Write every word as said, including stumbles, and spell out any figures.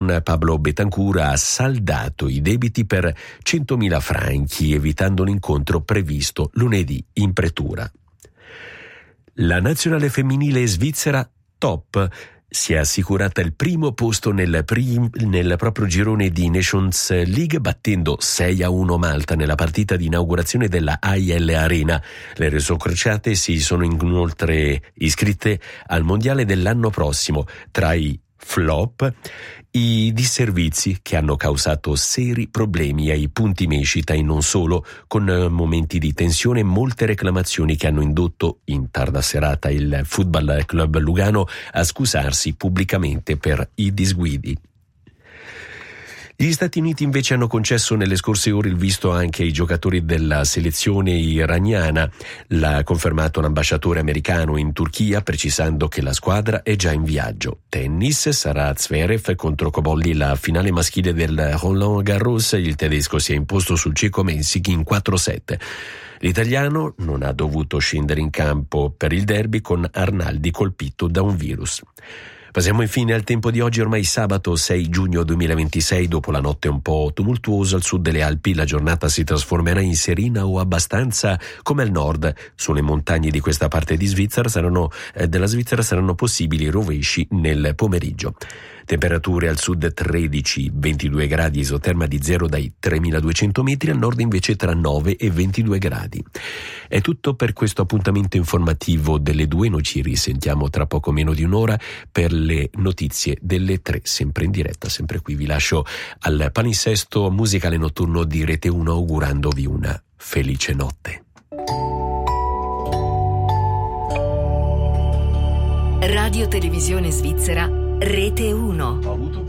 Don Pablo Betancur ha saldato i debiti per centomila franchi, evitando l'incontro previsto lunedì in pretura. La nazionale femminile svizzera top si è assicurata il primo posto nel, prim- nel proprio girone di Nations League, battendo sei a uno Malta nella partita di inaugurazione della A I L Arena. Le rosocrociate si sono inoltre iscritte al mondiale dell'anno prossimo. Tra i flop, i disservizi che hanno causato seri problemi ai punti mescita e non solo, con momenti di tensione e molte reclamazioni che hanno indotto in tarda serata il Football Club Lugano a scusarsi pubblicamente per i disguidi. Gli Stati Uniti invece hanno concesso nelle scorse ore il visto anche ai giocatori della selezione iraniana. L'ha confermato l'ambasciatore americano in Turchia, precisando che la squadra è già in viaggio. Tennis, sarà Zverev contro Cobolli la finale maschile del Roland Garros. Il tedesco si è imposto sul ceco Mensik in quattro sette. L'italiano non ha dovuto scendere in campo per il derby con Arnaldi colpito da un virus. Passiamo infine al tempo di oggi, ormai sabato sei giugno duemilaventisei. Dopo la notte un po' tumultuosa al sud delle Alpi, la giornata si trasformerà in serena o abbastanza come al nord. Sulle montagne di questa parte di Svizzera saranno, eh, della Svizzera saranno possibili rovesci nel pomeriggio. Temperature al sud tredici ventidue gradi, isoterma di zero dai tremiladuecento metri, al nord invece tra nove e ventidue gradi. È tutto per questo appuntamento informativo delle due. Noi ci risentiamo tra poco meno di un'ora per le notizie delle tre, sempre in diretta, sempre qui. Vi lascio al palinsesto musicale notturno di Rete uno, augurandovi una felice notte. Radio Televisione Svizzera, Rete uno. Ho avuto